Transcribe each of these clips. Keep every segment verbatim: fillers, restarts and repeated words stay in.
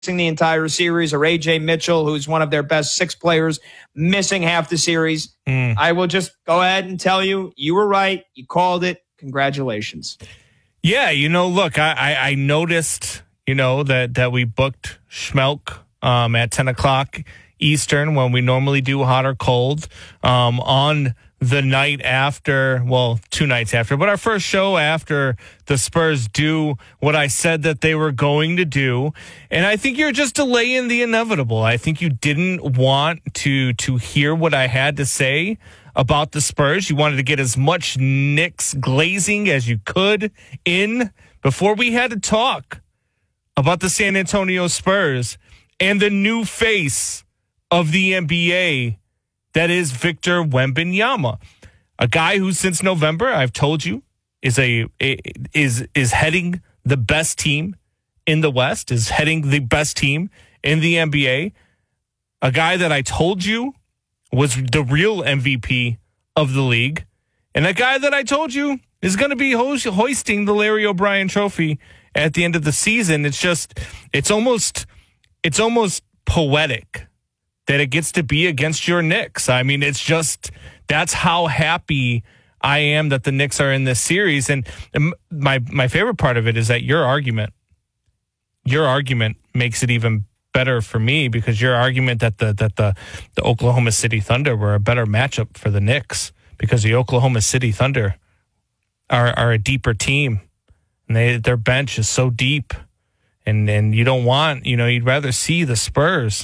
the entire series, or A J Mitchell, who's one of their best six players, missing half the series. Mm. I will just go ahead and tell you, you were right. You called it. Congratulations. Yeah, you know, look, I, I, I noticed, you know, that, that we booked Schmelk um, at ten o'clock Eastern when we normally do hot or cold um, on the night after, well, two nights after, but our first show after the Spurs do what I said that they were going to do. And I think you're just delaying the inevitable. I think you didn't want to to hear what I had to say about the Spurs. You wanted to get as much Knicks glazing as you could in before we had to talk about the San Antonio Spurs and the new face of the N B A, that is Victor Wembanyama, a guy who since November, I've told you, is a is is heading the best team in the West, is heading the best team in the N B A. A guy that I told you was the real M V P of the league, and a guy that I told you is going to be ho- hoisting the Larry O'Brien Trophy at the end of the season. It's just, it's almost, it's almost poetic that it gets to be against your Knicks. I mean, it's just, that's how happy I am that the Knicks are in this series. And my my favorite part of it is that your argument, your argument makes it even better for me, because your argument that the that the, the Oklahoma City Thunder were a better matchup for the Knicks because the Oklahoma City Thunder are are a deeper team, and they their bench is so deep, and and you don't want, you know, you'd rather see the Spurs.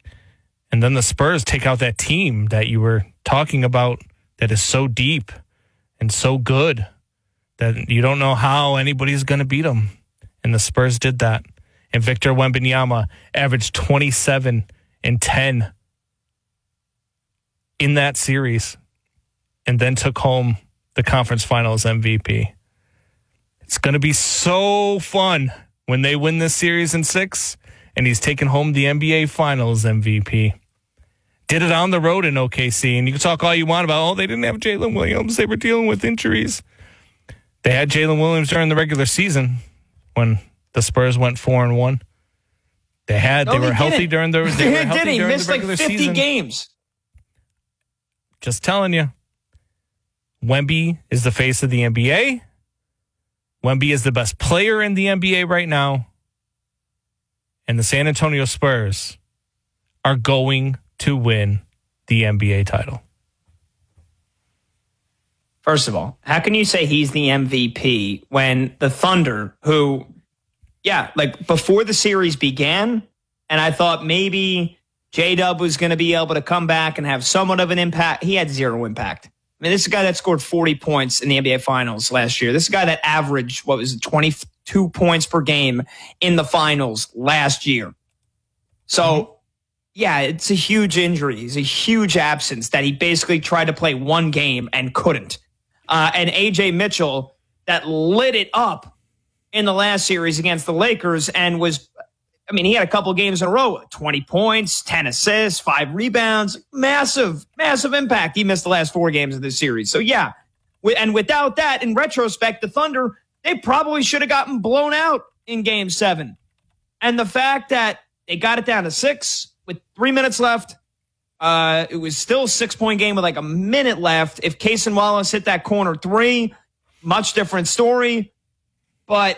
And then the Spurs take out that team that you were talking about that is so deep and so good that you don't know how anybody's going to beat them. And the Spurs did that. And Victor Wembanyama averaged twenty-seven and ten in that series and then took home the conference finals M V P. It's going to be so fun when they win this series in six and he's taking home the N B A finals M V P. Did it on the road in O K C, and you can talk all you want about, oh, they didn't have Jalen Williams. They were dealing with injuries. They had Jalen Williams during the regular season when the Spurs went four and one. They had, no, they, they were healthy during the, they were healthy did. He during missed the regular like fifty season. games. Just telling you. Wemby is the face of the N B A. Wemby is the best player in the N B A right now. And the San Antonio Spurs are going to win the N B A title. First of all, how can you say he's the M V P when the Thunder, who, yeah, like before the series began, and I thought maybe J-Dub was going to be able to come back and have somewhat of an impact. He had zero impact. I mean, this is a guy that scored forty points in the N B A Finals last year. This is a guy that averaged, what was it, twenty-two points per game in the Finals last year. So, mm-hmm. yeah, it's a huge injury. It's a huge absence that he basically tried to play one game and couldn't. Uh, and A J Mitchell, that lit it up in the last series against the Lakers and was, I mean, he had a couple games in a row, twenty points, ten assists, five rebounds, massive, massive impact. He missed the last four games of this series. So, yeah, and without that, in retrospect, the Thunder, they probably should have gotten blown out in game seven. And the fact that they got it down to six with three minutes left, uh, it was still a six-point game with like a minute left. If Cason Wallace hit that corner three, much different story. But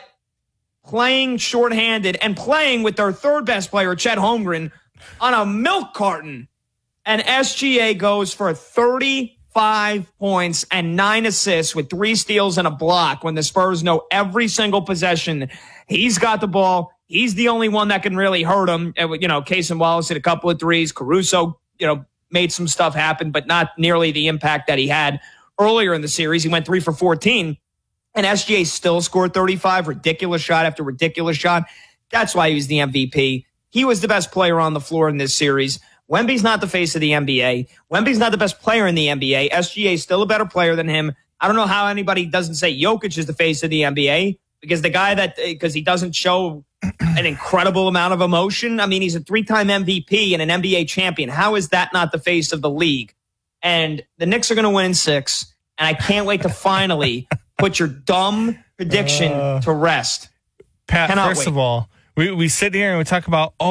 playing shorthanded and playing with their third best player, Chet Holmgren, on a milk carton. And S G A goes for thirty-five points and nine assists with three steals and a block when the Spurs know every single possession he's got the ball. He's the only one that can really hurt him. You know, Cason Wallace hit a couple of threes. Caruso, you know, made some stuff happen, but not nearly the impact that he had earlier in the series. He went three for fourteen. And S G A still scored thirty-five, ridiculous shot after ridiculous shot. That's why he was the M V P. He was the best player on the floor in this series. Wemby's not the face of the N B A. Wemby's not the best player in the N B A. S G A is still a better player than him. I don't know how anybody doesn't say Jokic is the face of the N B A, because the guy that, because he doesn't show an incredible amount of emotion. I mean, he's a three-time M V P and an N B A champion. How is that not the face of the league? And the Knicks are going to win in six, and I can't wait to finally put your dumb prediction uh, to rest. Pat, Cannot first wait. of all, we, we sit here and we talk about, oh,